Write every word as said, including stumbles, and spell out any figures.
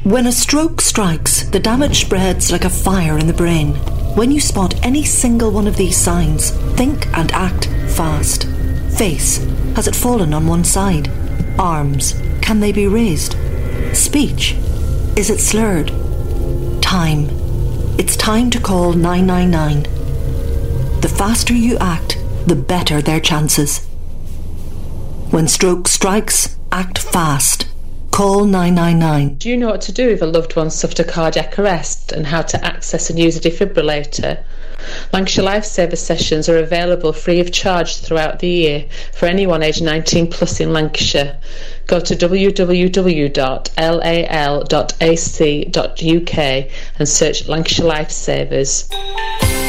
When a stroke strikes, the damage spreads like a fire in the brain. When you spot any single one of these signs, think and act fast. Face. Has it fallen on one side? Arms. Can they be raised? Speech. Is it slurred? Time. It's time to call nine nine nine. The faster you act, the better their chances. When stroke strikes, act fast. Call nine nine nine. Do you know what to do if a loved one suffered a cardiac arrest and how to access and use a defibrillator? Lancashire Lifesaver sessions are available free of charge throughout the year for anyone aged nineteen plus in Lancashire. Go to w w w dot l a l dot a c dot u k and search Lancashire Lifesavers.